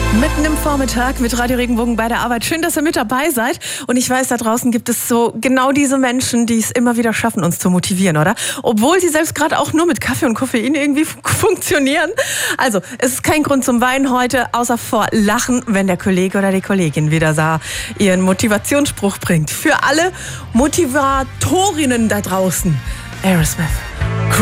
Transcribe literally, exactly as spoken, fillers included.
Mitten im Vormittag mit Radio Regenbogen bei der Arbeit. Schön, dass ihr mit dabei seid. Und ich weiß, da draußen gibt es so genau diese Menschen, die es immer wieder schaffen, uns zu motivieren, oder? Obwohl sie selbst gerade auch nur mit Kaffee und Koffein irgendwie funktionieren. Also, es ist kein Grund zum Weinen heute, außer vor Lachen, wenn der Kollege oder die Kollegin wieder sah, ihren Motivationsspruch bringt. Für alle Motivatorinnen da draußen. Aerosmith.